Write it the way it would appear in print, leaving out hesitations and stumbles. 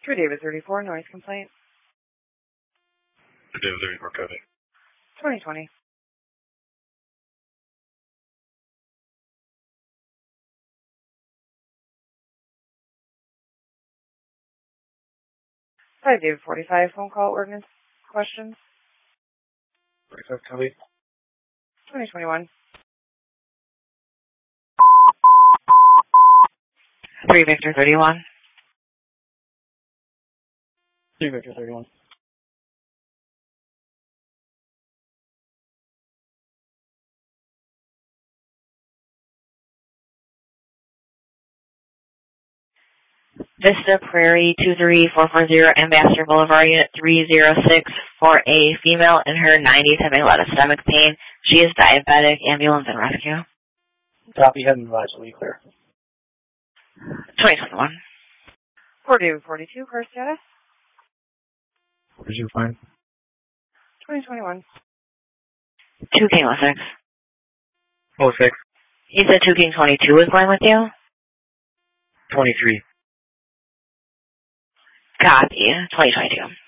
True David 34, noise complaint. True David 34, copy. 2020. Hi, David 45, phone call ordinance questions. 45, copy. 2021. 3 Victor 31. 3 Victor 31. Vista Prairie 23440, Ambassador Boulevard, Unit 306, for a female in her 90s having a lot of stomach pain. She is diabetic, ambulance and rescue. Copy, head and advise, will be clear. 2021. 4 David 42, car status. 42, fine. 2021. 2 King 06. 06. You said 2 King 22 was going with you? 23. Copy. 2022.